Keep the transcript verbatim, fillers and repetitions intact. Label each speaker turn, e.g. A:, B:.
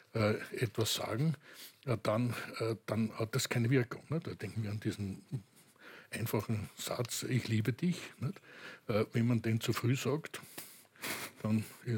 A: äh, etwas sagen, äh, dann, äh, dann hat das keine Wirkung. Nicht? Da denken wir an diesen einfachen Satz, ich liebe dich. Nicht? Äh, wenn man den zu früh sagt, dann